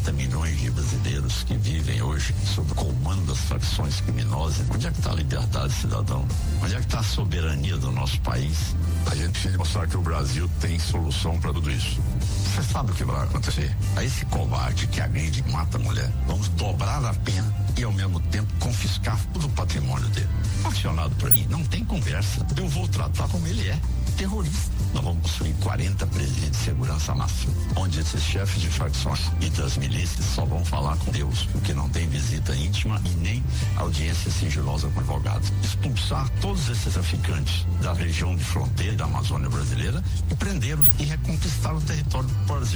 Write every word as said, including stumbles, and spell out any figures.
quarenta milhões de brasileiros que vivem hoje sob o comando das facções criminosas. Onde é que está a liberdade, cidadão? Onde é que está a soberania do nosso país? A gente precisa mostrar que o Brasil tem solução para tudo isso. Você sabe o que vai acontecer? A esse covarde que agride e mata a mulher, vamos dobrar a pena e ao mesmo tempo confiscar todo o patrimônio dele. Acionado por mim, não tem conversa. Eu vou tratar como ele é, terrorista. Nós vamos construir quarenta presídios de segurança máxima, onde esses chefes de facções e das milícias só vão falar com Deus, porque não tem visita íntima e nem audiência sigilosa com advogados. Expulsar todos esses traficantes da região de fronteira da Amazônia brasileira e prendê-los e reconquistar o território do Brasil.